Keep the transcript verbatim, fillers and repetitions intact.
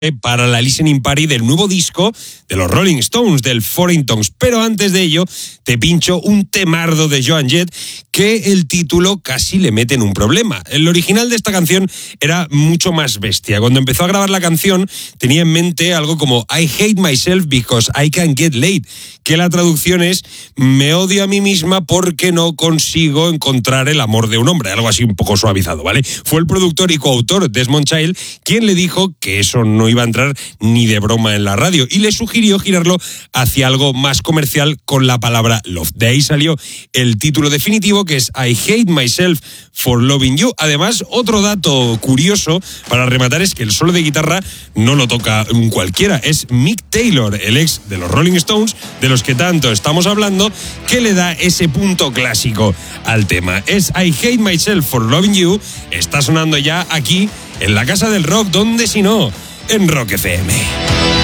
para la listening party del nuevo disco de los Rolling Stones, del Foreign Tongues. Pero antes de ello, te pincho un temardo de Joan Jett que el título casi le mete en un problema. El original de esta canción era mucho más bestia. Cuando empezó a grabar la canción, tenía en mente algo como I hate myself because I can't get laid, que la traducción es me odio a mí misma porque no consigo encontrar el amor de un hombre, algo así un poco suavizado, ¿vale? Fue el productor y coautor Desmond Child quien le dijo que eso no iba a entrar ni de broma en la radio y le sugirió girarlo hacia algo más comercial con la palabra love. De ahí salió el título definitivo, que es I hate myself for loving you. Además, otro dato curioso para rematar es que el solo de guitarra no lo toca un cualquiera, es Mick Taylor, el ex de los Rolling Stones, de los que tanto estamos hablando, que le da ese punto clásico al tema. Es I hate myself for loving you, está sonando ya aquí en la Casa del Rock, donde si no, en Rock F M.